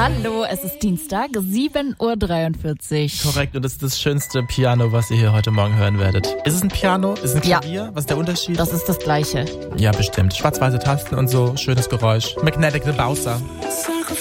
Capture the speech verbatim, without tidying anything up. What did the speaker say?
Hallo, es ist Dienstag, sieben Uhr dreiundvierzig. Korrekt, und das ist das schönste Piano, was ihr hier heute Morgen hören werdet. Ist es ein Piano? Ist es ein Klavier? Ja. Was ist der Unterschied? Das ist das Gleiche. Ja, bestimmt. Schwarz-weiße Tasten und so, schönes Geräusch. Magnetic the Bowser.